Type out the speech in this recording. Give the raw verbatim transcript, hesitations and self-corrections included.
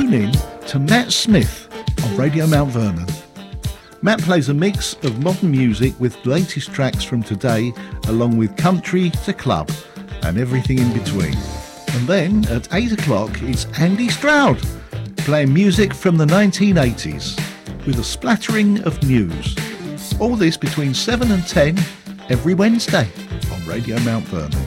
tune in to Matt Smith on Radio Mount Vernon. Matt plays a mix of modern music with the latest tracks from today, along with country to club and everything in between. And then at eight o'clock it's Andy Stroud playing music from the nineteen eighties with a splattering of news. All this between seven and ten every Wednesday on Radio Mount Vernon.